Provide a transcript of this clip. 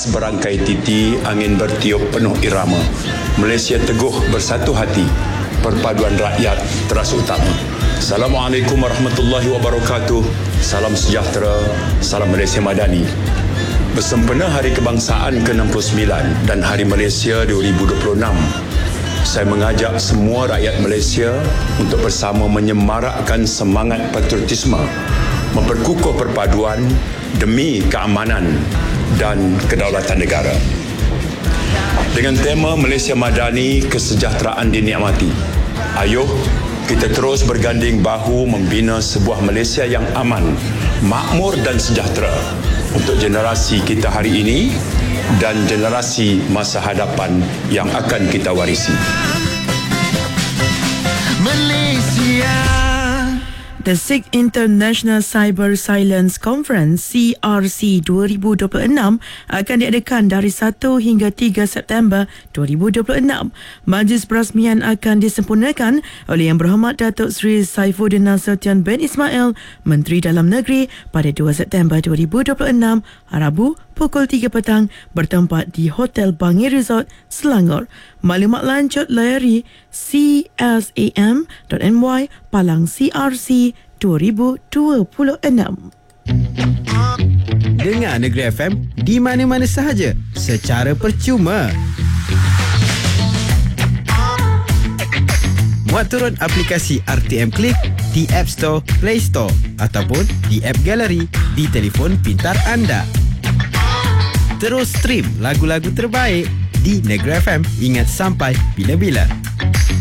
Lepas berangkai titi, angin bertiup penuh irama. Malaysia teguh bersatu hati. Perpaduan rakyat terasa utama. Assalamualaikum warahmatullahi wabarakatuh. Salam sejahtera, salam Malaysia Madani. Bersempena Hari Kebangsaan ke-69 dan Hari Malaysia 2026, saya mengajak semua rakyat Malaysia untuk bersama menyemarakkan semangat patriotisme, memperkukuh perpaduan demi keamanan dan kedaulatan negara. Dengan tema Malaysia Madani, kesejahteraan dinikmati. Ayuh, kita terus berganding bahu membina sebuah Malaysia yang aman, makmur dan sejahtera untuk generasi kita hari ini dan generasi masa hadapan yang akan kita warisi. Malaysia. The 6th International Cyber Silence Conference CRC 2026 akan diadakan dari 1 hingga 3 September 2026. Majlis perasmian akan disempurnakan oleh Yang Berhormat Datuk Seri Saifuddin Nasution bin Ismail, Menteri Dalam Negeri, pada 2 September 2026, Rabu pukul 3 petang bertempat di Hotel Bangi Resort, Selangor. Maklumat lanjut layari csam.my Palang CRC 2026. Dengar Negeri FM di mana-mana sahaja secara percuma. Muat turun aplikasi RTM Click di App Store, Play Store ataupun di App Gallery di telefon pintar anda. Terus stream lagu-lagu terbaik di Negeri FM. Ingat, sampai bila-bila.